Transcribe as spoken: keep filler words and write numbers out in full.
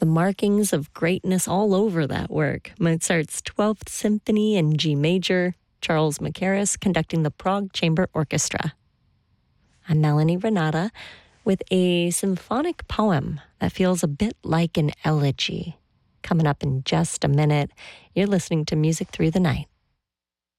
The markings of greatness all over that work. Mozart's twelfth Symphony in G major, Charles Mackerras conducting the Prague Chamber Orchestra. I'm Melanie Renata with a symphonic poem that feels a bit like an elegy. Coming up in just a minute, you're listening to Music Through the Night.